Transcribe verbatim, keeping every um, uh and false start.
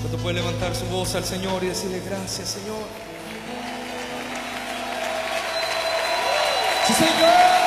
¿Cuánto puede levantar su voz al Señor y decirle gracias, Señor? ¡Sí, Señor!